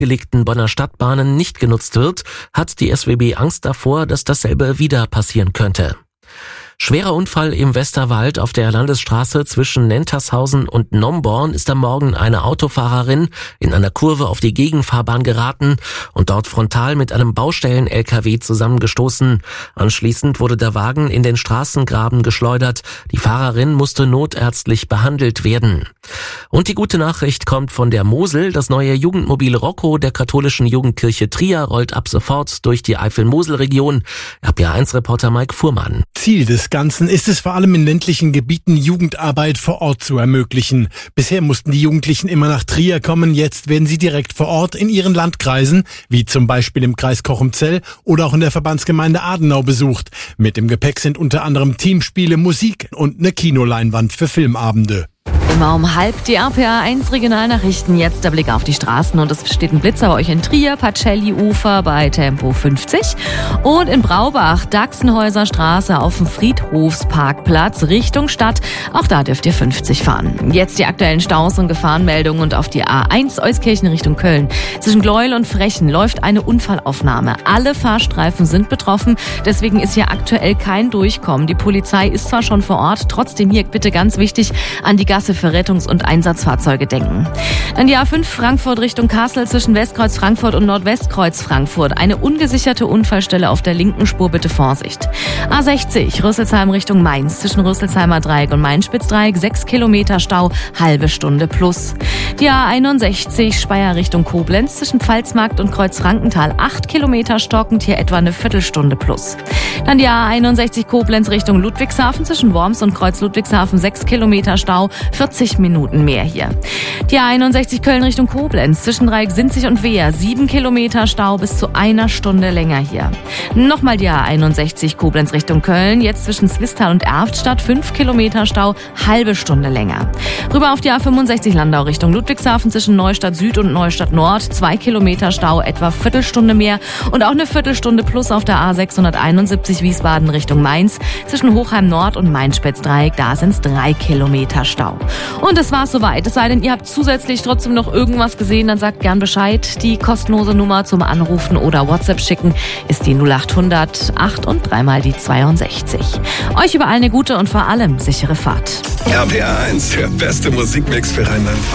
gelegten Bonner Stadtbahnen nicht genutzt wird, hat die SWB Angst davor, dass dasselbe wieder passieren könnte. Schwerer Unfall im Westerwald. Auf der Landesstraße zwischen Nentershausen und Nomborn ist am Morgen eine Autofahrerin in einer Kurve auf die Gegenfahrbahn geraten und dort frontal mit einem Baustellen-LKW zusammengestoßen. Anschließend wurde der Wagen in den Straßengraben geschleudert. Die Fahrerin musste notärztlich behandelt werden. Und die gute Nachricht kommt von der Mosel. Das neue Jugendmobil Rocco der katholischen Jugendkirche Trier rollt ab sofort durch die Eifel-Mosel-Region. RPA1-Reporter Mike Fuhrmann. Ziel des Ganzen ist es vor allem in ländlichen Gebieten, Jugendarbeit vor Ort zu ermöglichen. Bisher mussten die Jugendlichen immer nach Trier kommen, jetzt werden sie direkt vor Ort in ihren Landkreisen, wie zum Beispiel im Kreis Cochem-Zell oder auch in der Verbandsgemeinde Adenau besucht. Mit im Gepäck sind unter anderem Teamspiele, Musik und eine Kinoleinwand für Filmabende. Immer um 12:30 die RPA1 Regionalnachrichten. Jetzt der Blick auf die Straßen und es steht ein Blitzer bei euch in Trier, Pacelli-Ufer bei Tempo 50 und in Braubach, Dachsenhäuser Straße auf dem Friedhofsparkplatz Richtung Stadt. Auch da dürft ihr 50 fahren. Jetzt die aktuellen Staus und Gefahrenmeldungen und auf die A1 Euskirchen Richtung Köln. Zwischen Gleuel und Frechen läuft eine Unfallaufnahme. Alle Fahrstreifen sind betroffen, deswegen ist hier aktuell kein Durchkommen. Die Polizei ist zwar schon vor Ort, trotzdem hier bitte ganz wichtig an die Gasse für Rettungs- und Einsatzfahrzeuge denken. Dann die A5 Frankfurt Richtung Kassel zwischen Westkreuz Frankfurt und Nordwestkreuz Frankfurt. Eine ungesicherte Unfallstelle auf der linken Spur, bitte Vorsicht. A60 Rüsselsheim Richtung Mainz zwischen Rüsselsheimer Dreieck und Mainspitzdreieck 6 Kilometer Stau, halbe Stunde plus. Die A61 Speyer Richtung Koblenz zwischen Pfalzmarkt und Kreuz-Frankenthal 8 Kilometer stockend, hier etwa eine Viertelstunde plus. Dann die A61 Koblenz Richtung Ludwigshafen zwischen Worms und Kreuz Ludwigshafen 6 Kilometer Stau, 40 Minuten mehr hier. Die A61 Köln Richtung Koblenz zwischen Dreieck Sinzig und Wehr 7 Kilometer Stau, bis zu einer Stunde länger hier. Nochmal die A61 Koblenz Richtung Köln, jetzt zwischen Zwistal und Erftstadt 5 Kilometer Stau, halbe Stunde länger. Rüber auf die A65 Landau Richtung Ludwigshafen zwischen Neustadt Süd und Neustadt Nord 2 Kilometer Stau, etwa Viertelstunde mehr und auch eine Viertelstunde plus auf der A671 Wiesbaden Richtung Mainz zwischen Hochheim Nord und Mainspitzdreieck, da sind es 3 Kilometer Stau. Und das war's soweit. Es sei denn, ihr habt zusätzlich trotzdem noch irgendwas gesehen, dann sagt gern Bescheid. Die kostenlose Nummer zum Anrufen oder WhatsApp schicken ist die 0800 8 und 3 mal die 62. Euch überall eine gute und vor allem sichere Fahrt. RPA1, der beste Musikmix für Rheinland-Pfalz.